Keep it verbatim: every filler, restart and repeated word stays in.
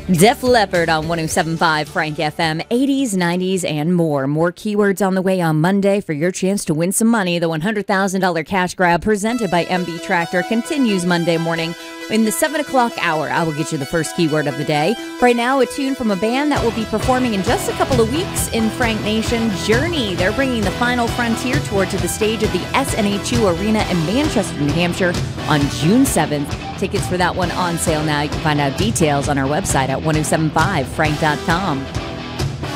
Def Leppard on one oh seven point five Frank F M, eighties, nineties, and more. More keywords on the way on Monday for your chance to win some money. The one hundred thousand dollars cash grab presented by M B Tractor continues Monday morning. In the seven o'clock hour, I will get you the first keyword of the day. Right now, a tune from a band that will be performing in just a couple of weeks in Frank Nation, Journey. They're bringing the Final Frontier tour to the stage of the S N H U Arena in Manchester, New Hampshire on June seventh. Tickets for that one on sale now. You can find out details on our website at ten seventy-five frank dot com.